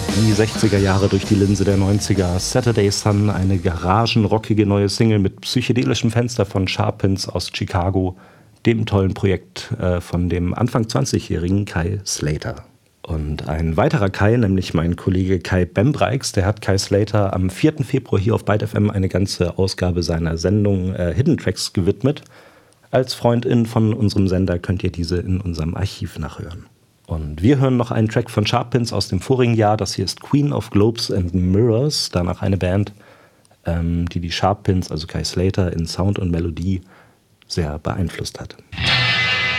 Die 60er Jahre durch die Linse der 90er. Saturday Sun, eine garagenrockige neue Single mit psychedelischem Fenster von Sharpins aus Chicago, dem tollen Projekt von dem Anfang 20-jährigen Kai Slater. Und ein weiterer Kai, nämlich mein Kollege Kai Bembreiks, der hat Kai Slater am 4. Februar hier auf Byte FM eine ganze Ausgabe seiner Sendung Hidden Tracks gewidmet. Als Freundin von unserem Sender könnt ihr diese in unserem Archiv nachhören. Und wir hören noch einen Track von Sharpins aus dem vorigen Jahr. Das hier ist Queen of Globes and Mirrors. Danach eine Band, die Sharpins, also Kai Slater, in Sound und Melodie sehr beeinflusst hat.